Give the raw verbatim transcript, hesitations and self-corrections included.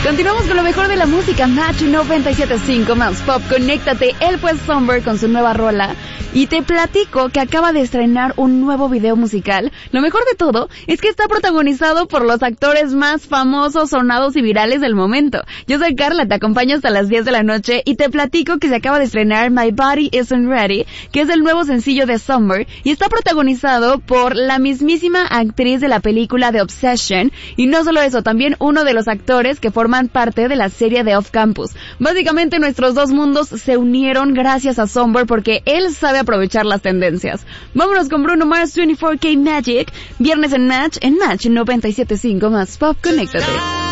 Continuamos con lo mejor de la música, Match noventa y siete punto cinco más Pop, conéctate. Él fue Somber con su nueva rola y te platico que acaba de estrenar un nuevo video musical. Lo mejor de todo es que está protagonizado por los actores más famosos, sonados y virales del momento. Yo soy Carla, te acompaño hasta las diez de la noche y te platico que se acaba de estrenar My Body Isn't Ready, que es el nuevo sencillo de Somber y está protagonizado por la mismísima actriz de la película The Obsession, y no solo eso, también uno de los actores que forman parte de la serie de Off Campus. Básicamente nuestros dos mundos se unieron gracias a Somber porque él sabe aprovechar las tendencias. Vámonos con Bruno Mars, veinticuatro K Magic, viernes en Match, en Match noventa y siete punto cinco más Pop, conéctate.